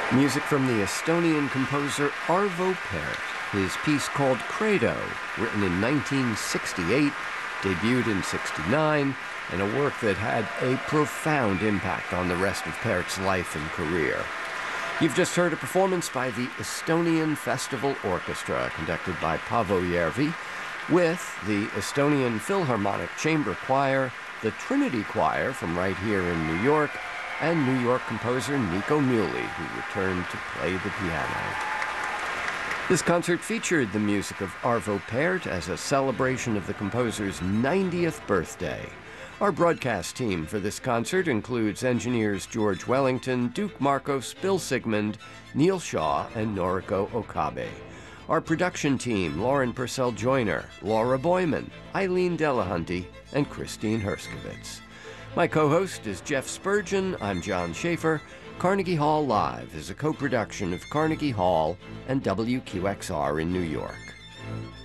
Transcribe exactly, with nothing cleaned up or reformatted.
Music from the Estonian composer Arvo Pärt. His piece called Credo, written in nineteen sixty-eight, debuted in sixty-nine, and a work that had a profound impact on the rest of Pärt's life and career. You've just heard a performance by the Estonian Festival Orchestra, conducted by Paavo Järvi, with the Estonian Philharmonic Chamber Choir, the Trinity Choir from right here in New York, and New York composer Nico Muhly, who returned to play the piano. This concert featured the music of Arvo Pärt as a celebration of the composer's ninetieth birthday. Our broadcast team for this concert includes engineers George Wellington, Duke Marcos, Bill Sigmund, Neil Shaw, and Noriko Okabe. Our production team, Lauren Purcell-Joyner, Laura Boyman, Eileen Delahunty, and Christine Herskovitz. My co-host is Jeff Spurgeon. I'm John Schaefer. Carnegie Hall Live is a co-production of Carnegie Hall and W Q X R in New York.